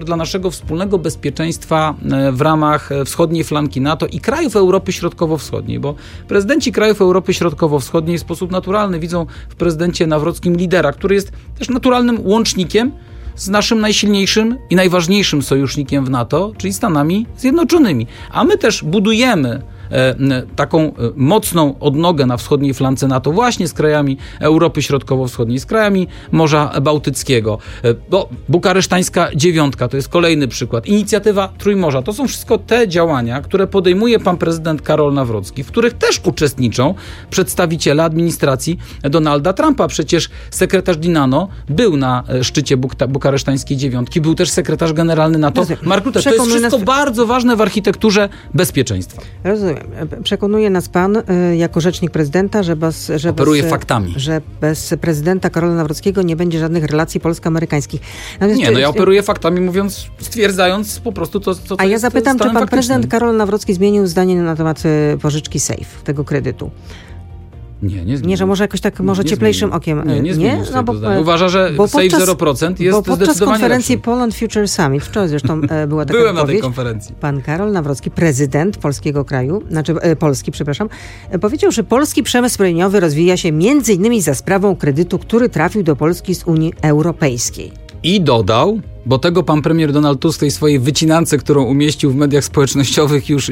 dla naszego wspólnego bezpieczeństwa w ramach wschodniej flanki NATO i krajów Europy Środkowo-Wschodniej, bo prezydenci krajów Europy Środkowo-Wschodniej w sposób naturalny widzą w prezydencie Nawrockim lidera, który jest też naturalnym łącznikiem z naszym najsilniejszym i najważniejszym sojusznikiem w NATO, czyli Stanami Zjednoczonymi. A my też budujemy taką mocną odnogę na wschodniej flance NATO właśnie z krajami Europy Środkowo-Wschodniej, z krajami Morza Bałtyckiego. Bo Bukaresztańska Dziewiątka to jest kolejny przykład. Inicjatywa Trójmorza. To są wszystko te działania, które podejmuje pan prezydent Karol Nawrocki, w których też uczestniczą przedstawiciele administracji Donalda Trumpa. Przecież sekretarz Dinano był na szczycie Bukaresztańskiej Dziewiątki, był też sekretarz generalny NATO. Mark Rutte, to jest wszystko bardzo ważne w architekturze bezpieczeństwa. Rozumiem. Przekonuje nas pan jako rzecznik prezydenta, że operuje faktami. Że bez prezydenta Karola Nawrockiego nie będzie żadnych relacji polsko-amerykańskich. Natomiast ja operuję faktami, stwierdzając po prostu to, co A ja zapytam, czy pan faktycznym. Prezydent Karol Nawrocki zmienił zdanie na temat pożyczki SAFE, tego kredytu? Nie, że może jakoś tak, może cieplejszym okiem. Nie zmienił swojego zdania. Uważa, że SAFE 0% jest podczas konferencji lepszy. Poland Future Summit, wczoraj zresztą była taka Byłem wypowiedź. na tej konferencji. Pan Karol Nawrocki, prezydent polskiego kraju, Polski, powiedział, że polski przemysł zbrojeniowy rozwija się m.in. za sprawą kredytu, który trafił do Polski z Unii Europejskiej. I dodał, bo tego pan premier Donald Tusk w tej swojej wycinance, którą umieścił w mediach społecznościowych, już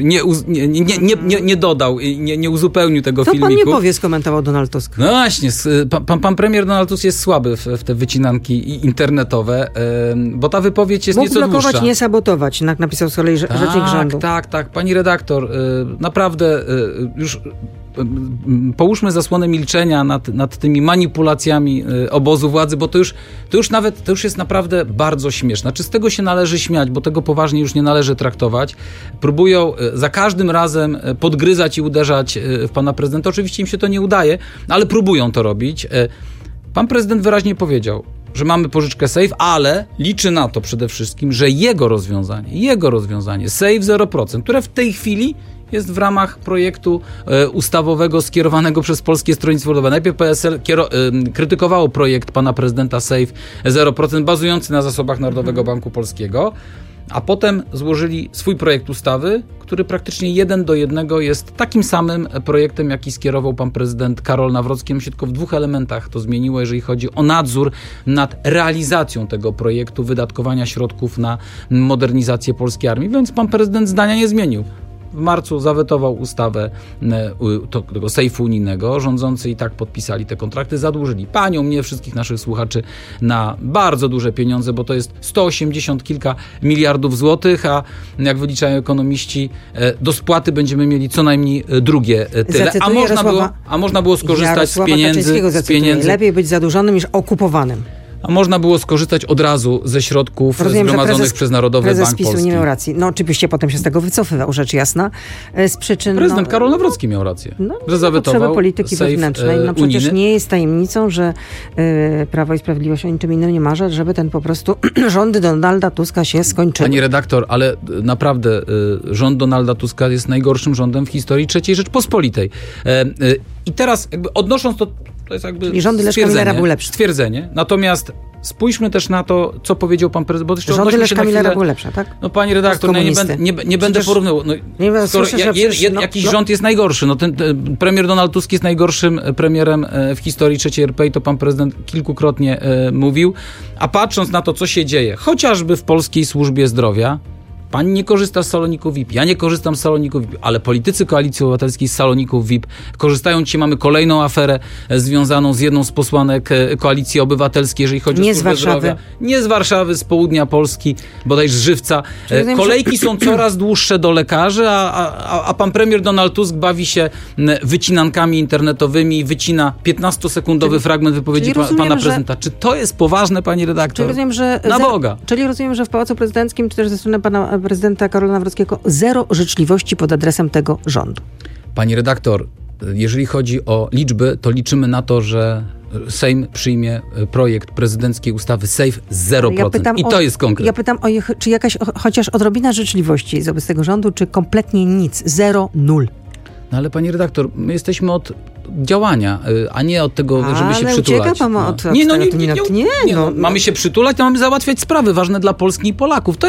nie dodał, nie uzupełnił tego filmiku. Co pan nie powie, skomentował Donald Tusk? No właśnie, pan premier Donald Tusk jest słaby w te wycinanki internetowe, bo ta wypowiedź jest nieco dłuższa. Mógł blokować, nie sabotować, napisał z kolei rzecznik rządu. Tak. Pani redaktor, naprawdę już połóżmy zasłonę milczenia nad tymi manipulacjami obozu władzy, bo to już jest naprawdę bardzo śmieszne. Czy z tego się należy śmiać, bo tego poważnie już nie należy traktować. Próbują za każdym razem podgryzać i uderzać w pana prezydenta. Oczywiście im się to nie udaje, ale próbują to robić. Pan prezydent wyraźnie powiedział, że mamy pożyczkę SAFE, ale liczy na to przede wszystkim, że jego rozwiązanie SAFE 0%, które w tej chwili jest w ramach projektu ustawowego skierowanego przez Polskie Stronnictwo Ludowe. Najpierw PSL krytykowało projekt pana prezydenta SAFE 0%, bazujący na zasobach Narodowego Banku Polskiego, a potem złożyli swój projekt ustawy, który praktycznie 1:1 jest takim samym projektem, jaki skierował pan prezydent Karol Nawrocki. On się tylko w 2 elementach to zmieniło, jeżeli chodzi o nadzór nad realizacją tego projektu, wydatkowania środków na modernizację polskiej armii, więc pan prezydent zdania nie zmienił. W marcu zawetował ustawę tego sejfu unijnego. Rządzący i tak podpisali te kontrakty, zadłużyli panią, mnie, wszystkich naszych słuchaczy na bardzo duże pieniądze, bo to jest 180 kilka miliardów złotych, a jak wyliczają ekonomiści, do spłaty będziemy mieli co najmniej drugie tyle. A można było skorzystać z pieniędzy. Lepiej być zadłużonym niż okupowanym. A można było skorzystać od razu ze środków zgromadzonych przez Narodowy Bank Polski. Prezes PiS-u nie miał racji. No oczywiście potem się z tego wycofywał, rzecz jasna. Z przyczyn... Prezydent Karol Nawrocki miał rację, że zawetował potrzeby polityki wewnętrznej. No przecież unijny. Nie jest tajemnicą, że Prawo i Sprawiedliwość o niczym innym nie marzy, żeby ten po prostu rządy Donalda Tuska się skończyły. Pani redaktor, ale naprawdę rząd Donalda Tuska jest najgorszym rządem w historii III Rzeczpospolitej. I teraz jakby odnosząc to jest jakby czyli rządy Leszka Millera były lepsze. Stwierdzenie. Natomiast spójrzmy też na to, co powiedział pan prezydent. Rządy Leszka Millera były lepsze, tak? No pani redaktor, nie będę porównywał. Jakiś rząd jest najgorszy. Ten premier Donald Tusk jest najgorszym premierem w historii III RP i to pan prezydent kilkukrotnie mówił. A patrząc na to, co się dzieje, chociażby w polskiej służbie zdrowia, pani nie korzysta z saloników VIP, ja nie korzystam z saloników VIP, ale politycy Koalicji Obywatelskiej z saloników VIP korzystają. Dzisiaj mamy kolejną aferę związaną z jedną z posłanek Koalicji Obywatelskiej, jeżeli chodzi o służbę zdrowia. Nie z Warszawy, z południa Polski, bodajże z Żywca. Kolejki są coraz dłuższe do lekarzy, a pan premier Donald Tusk bawi się wycinankami internetowymi, wycina 15-sekundowy fragment wypowiedzi pana prezydenta. Czy to jest poważne, pani redaktor? Boga. Czyli rozumiem, że w Pałacu Prezydenckim, czy też ze strony pana prezydenta Karola Nawrockiego zero życzliwości pod adresem tego rządu. Pani redaktor, jeżeli chodzi o liczby, to liczymy na to, że Sejm przyjmie projekt prezydenckiej ustawy SAFE 0%. To jest konkret. Ja pytam, czy jakaś chociaż odrobina życzliwości wobec tego rządu, czy kompletnie nic? 0, 0. No ale pani redaktor, my jesteśmy od działania, a nie od tego, żeby się przytulać. Ale ucieka pan od Mamy się przytulać, to mamy załatwiać sprawy ważne dla Polski i Polaków. To